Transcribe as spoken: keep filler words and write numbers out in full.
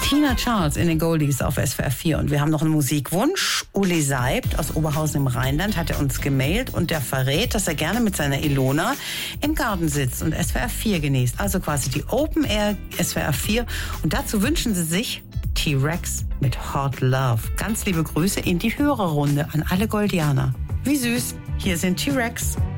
Tina Charles in den Goldies auf S W R vier. Und wir haben noch einen Musikwunsch. Uli Seibt aus Oberhausen im Rheinland hat er uns gemailt und der verrät, dass er gerne mit seiner Ilona im Garten sitzt und S W R vier genießt. Also quasi die Open Air S W R vier. Und dazu wünschen sie sich T-Rex mit Hot Love. Ganz liebe Grüße in die Hörerrunde an alle Goldianer. Wie süß. Hier sind T-Rex.